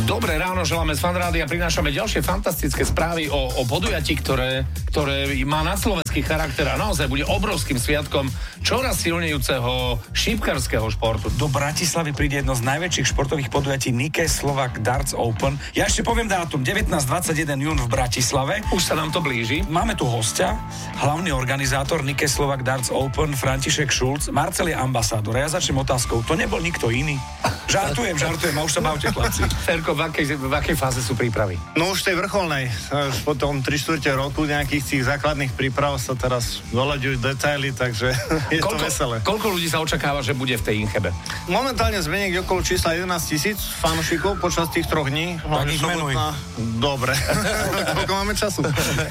Dobré ráno, želáme z Fanrádia a prinášame ďalšie fantastické správy o podujatí, ktoré má na slovenský charakter a naozaj bude obrovským sviatkom čoraz silnejúceho šípkarského športu. Do Bratislavy príde jedno z najväčších športových podujatí Nike Slovak Darts Open. Ja ešte poviem dátum, 19-21 jún v Bratislave. Už sa nám to blíži. Máme tu hostia, hlavný organizátor Nike Slovak Darts Open František Šulc. Marcel je ambasádor. Ja začnem otázkou, to nebol nikto iný? Žartujem, a už sa bavte, chlapci. Ferko, v akej fáze sú prípravy? No už tej vrcholnej. Už potom 3/4 roku nejakých tých základných príprav sa teraz doľaďujú detaily, takže je to veselé. Koľko ľudí sa očakáva, že bude v tej Inchebe? Momentálne sme niekde okolo čísla 11 000 fanúšikov počas tých 3 dní. Tak ich menuj. Dobre. Koľko máme času?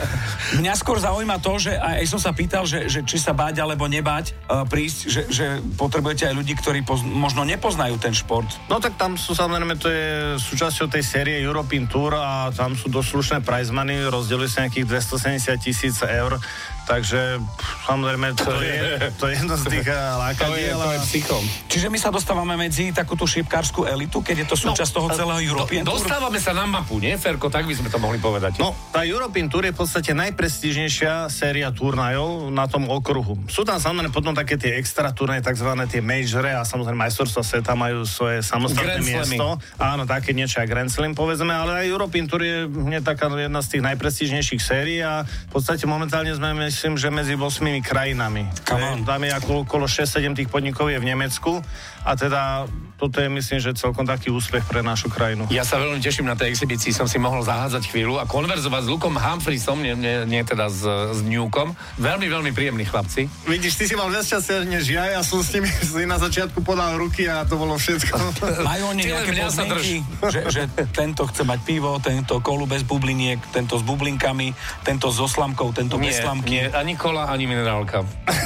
Mňa skôr zaujíma to, že aj som sa pýtal, že či sa báť alebo nebáť prísť, že potrebujete aj ľudí, ktorí možno nepoznajú ten šport. No tak tam sú samozrejme, to je súčasťou tej série European Tour a tam sú dosť slušné prize money, rozdeľujú sa nejakých 270 000 eur, takže samozrejme to je jedno z tých lákadiel. To je psychom. Čiže my sa dostávame medzi takúto šípkarskú elitu, keď je to súčasť toho celého European Tour? Dostávame sa na mapu, nie, Ferko? Tak by sme to mohli povedať. No, tá European Tour je v podstate najprestížnejšia séria turnajov na tom okruhu. Sú tam samozrejme potom také tie extra turnaje, takzvané tie majory a samozrejme majstrovstvá sveta majú svoje samostatné miesto. Áno, také niečo aj Grand Slam, povedzme, ale aj European Tour je hneď taká jedna z tých najprestížnejších sérií a v podstate momentálne sme, myslím, že medzi 8 krajinami. Tam je okolo 6-7 tých podnikov je v Nemecku a teda toto je, myslím, že celkom taký úspech pre našu krajinu. Ja sa veľmi teším na tej exhibícii, som si mohol zahádzať chvíľu a konverzovať s Lukom Humphreysom, nie teda s Newkom. Veľmi, veľmi príjemní chlapci. Vidíš, ty si mal viac času než ja som s nimi na začiatku podal ruky a to bolo všetko. Majú oni nejaké podmienky, že tento chce mať pivo, tento kolu bez bubliniek, tento s bublinkami, tento so slamkou, tento bez slamky. Nie, ani kola, ani minerálka.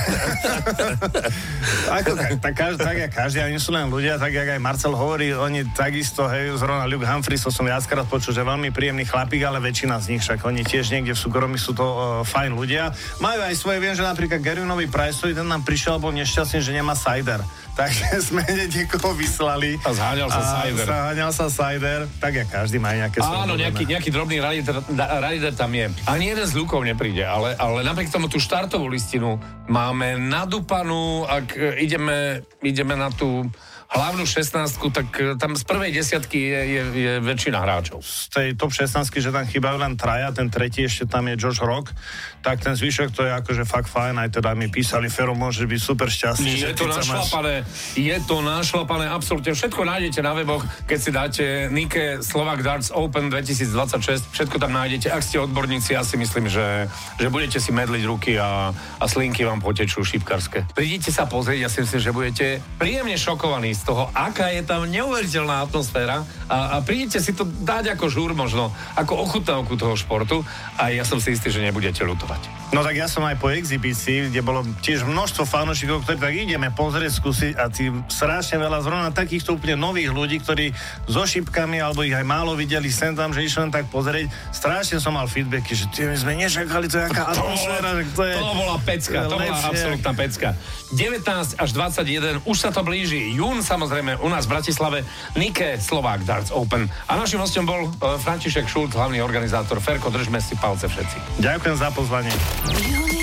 tak každý, ani sú len ľudia, tak jak aj Marcel hovorí, oni takisto, zrovna Luke Humphreys, to som viackrát počul, že veľmi príjemný chlapík, ale väčšina z nich, však oni tiež niekde v súkromí sú to fajn ľudia. Majú aj svoje, viem, že napríklad Garynovi Priceovi, ten nám prišiel, bol nešťastný, že nemá cider. Takže sme niekoho vyslali. A zháňal sa cider. Tak ja každý má nejaké svoje. Áno, nejaký drobný rider tam je. Ani jeden z Lukov nepríde, ale napriek tomu tú štartovú listinu máme nadúpanú, ak ideme na tú hlavnú 16, tak tam z prvej desiatky je väčšina hráčov. Z tej top 16, že tam chýbajú len traja, ten tretí ešte tam je Josh Rock, tak ten zvyšok to je akože fakt fajn, aj teda mi písali, Fero môže byť super šťastný. Je to našlapané, absolútne. Všetko nájdete na weboch, keď si dáte Nike Slovak Darts Open 2026, všetko tam nájdete. Ak ste odborníci, ja si myslím, že budete si medliť ruky a slinky vám potečú šípkarské. Prídite sa pozrieť, ja si myslím, že budete príjemne šokovaní z toho, aká je tam neuveriteľná atmosféra a prídete si to dať ako žúr možno, ako ochutnávku toho športu a ja som si istý, že nebudete ľutovať. No tak ja som aj po exhibícii, kde bolo tiež množstvo fanúšikov, ktorí tak ideme pozrieť, skúsiť a tým strašne veľa zrovna takýchto úplne nových ľudí, ktorí so šípkami alebo ich aj málo videli sem tam, že išli len tak pozrieť. Strašne som mal feedbacky, že my sme nečakali, to je aká atmosféra. To bola pecka, to bola absolútna pecka. 19 až 21, už sa to blíži. Jún, samozrejme, u nás v Bratislave, Nike Slovak Darts Open. A našim hostom bol František Šulc, hlavný organizátor. Ferko, držme si palce všetci. Ďakujem za pozvanie.